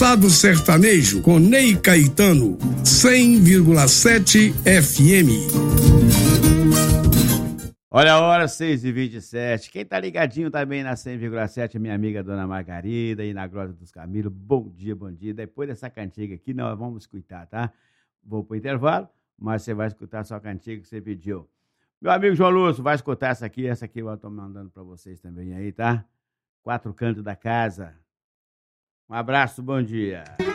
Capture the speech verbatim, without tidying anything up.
Estado Sertanejo com Ney Caetano, cem vírgula sete F M. Olha a hora, seis e vinte e sete. Quem tá ligadinho também na cem vírgula sete, minha amiga Dona Margarida e na Grota dos Camilos. Bom dia, bom dia. Depois dessa cantiga aqui, nós vamos escutar, tá? Vou pro intervalo, mas você vai escutar só a cantiga que você pediu. Meu amigo João Lúcio, vai escutar essa aqui. Essa aqui eu tô mandando pra vocês também aí, tá? Quatro Cantos da Casa. Um abraço, bom dia.